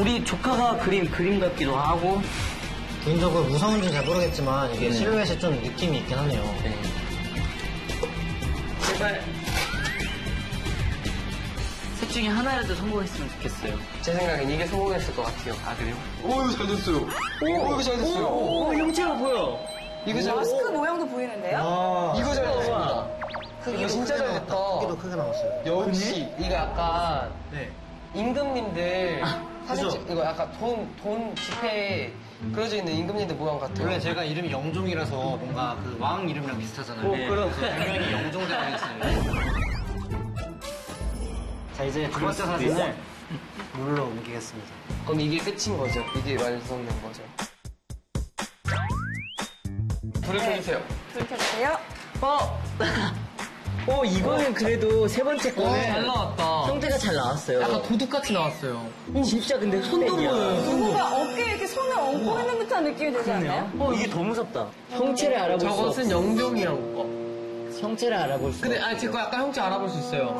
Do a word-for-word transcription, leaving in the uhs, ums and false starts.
우리 조카가 그린 그림 같기도 하고. 개인적으로 무서운지 잘 모르겠지만 이게 네. 실루엣에 좀 느낌이 있긴 하네요. 네. 제발 셋 중에 하나라도 성공했으면 좋겠어요. 제 생각엔 이게 성공했을 것 같아요. 아 그래요? 오 이거 잘 됐어요. 오, 오 이거 잘 됐어요. 오, 오 형체가 보여. 이거 잘 마스크 모양도 보이는데요? 아, 이거 잘 됐습니다. 크기도 진짜 잘 됐다. 크기도 크게 나왔어요. 역시 이거 약간 네. 임금님들 사진 그죠? 찍, 이거 약간 돈, 돈 지폐에 그려져 있는 임금님들 모양 같아요. 원래 제가 이름이 영종이라서 뭔가 그 왕 이름이랑 비슷하잖아요. 오, 그럼. 별명이 영종대가 있어요. 자, 이제 두 번째 사진을 물로 옮기겠습니다. 그럼 이게 끝인 거죠? 이게 완성된 거죠? 불을 켜주세요. 불 켜주세요. 어! 어, 이거는 그래도 세 번째 거는 잘 나왔다. 형태가 잘 나왔어요. 약간 도둑같이 나왔어요. 진짜 근데 손도 보여요. 누구가 어깨에 이렇게 손을 얹고 있는 듯한 느낌이 들지 않나요? 어, 이게 더 무섭다. 형체를 알아볼 수 없어. 저것은 영종이라고 거. 형체를 알아볼 수 근데 없어. 아, 제 거 약간 형체 알아볼 수 있어요.